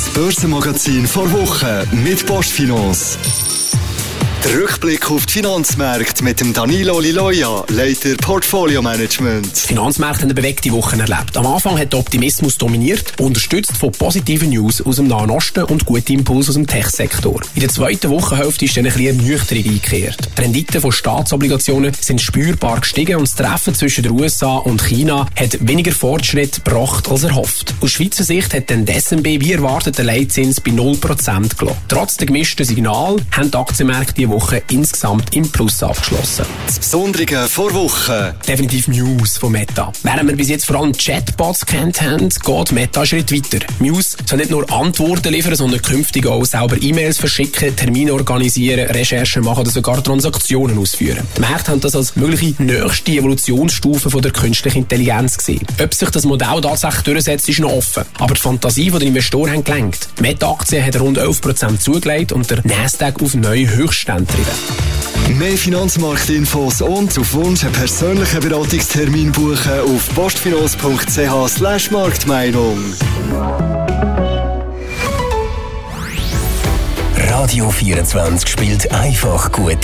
Börsenmagazin vor Woche mit Postfinance. Der Rückblick auf die Finanzmärkte mit dem Danilo Liloia, Leiter Portfolio Management. Die Finanzmärkte haben eine bewegte Woche erlebt. Am Anfang hat der Optimismus dominiert, unterstützt von positiven News aus dem Nahen Osten und guten Impuls aus dem Tech-Sektor. In der zweiten Wochenhälfte ist dann ein bisschen Ernüchterung eingekehrt. Die Renditen von Staatsobligationen sind spürbar gestiegen und das Treffen zwischen den USA und China hat weniger Fortschritt gebracht als erhofft. Aus Schweizer Sicht hat dann die SNB wie erwartet den Leitzins bei 0% gelassen. Trotz der gemischten Signal haben die Aktienmärkte die Woche insgesamt im Plus abgeschlossen. Das Besondere vor Woche. Definitiv News von Meta. Während wir bis jetzt vor allem Chatbots kennt haben, geht Meta einen Schritt weiter. News soll nicht nur Antworten liefern, sondern künftig auch selber E-Mails verschicken, Termine organisieren, Recherchen machen oder sogar Transaktionen ausführen. Die Märkte haben das als mögliche nächste Evolutionsstufe von der künstlichen Intelligenz gesehen. Ob sich das Modell tatsächlich durchsetzt, ist noch offen. Aber die Fantasie der Investoren hat gelenkt. Die Meta-Aktie hat rund 11% zugelegt und der Nasdaq auf neue Höchststände treiben. Mehr Finanzmarktinfos und auf Wunsch einen persönlichen Beratungstermin buchen auf postfinance.ch/Marktmeinung. Radio 24 spielt einfach gute